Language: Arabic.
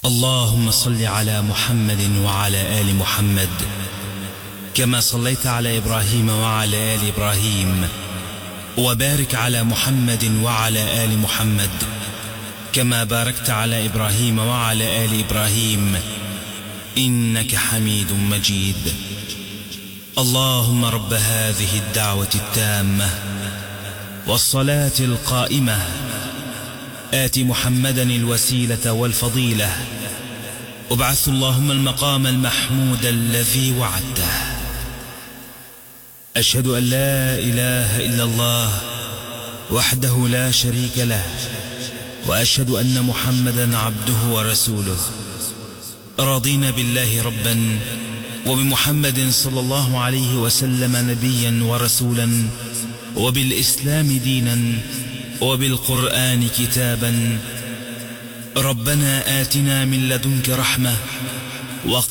اللهم صل على محمد وعلى آل محمد كما صليت على إبراهيم وعلى آل إبراهيم، وبارك على محمد وعلى آل محمد كما باركت على إبراهيم وعلى آل إبراهيم إنك حميد مجيد. اللهم رب هذه الدعوة التامة والصلاة القائمة آت محمدا الوسيلة والفضيلة، وابعث اللهم المقام المحمود الذي وعدته. أشهد أن لا إله إلا الله وحده لا شريك له، وأشهد أن محمدا عبده ورسوله. رضينا بالله ربا وبمحمد صلى الله عليه وسلم نبيا ورسولا، وبالإسلام دينا، وبالقرآن كتابا. ربنا آتنا من لدنك رحمة